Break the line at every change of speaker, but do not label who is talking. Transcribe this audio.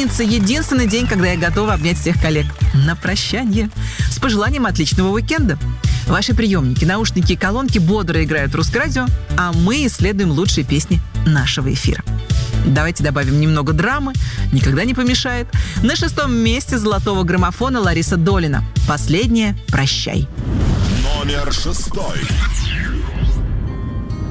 Пятница — единственный день, когда я готова обнять всех коллег. На прощание. С пожеланием отличного уикенда. Ваши приемники, наушники и колонки бодро играют русское радио, а мы исследуем лучшие песни нашего эфира. Давайте добавим немного драмы, никогда не помешает. На 6-м месте золотого граммофона Лариса Долина. Последнее «Прощай».
Номер 6.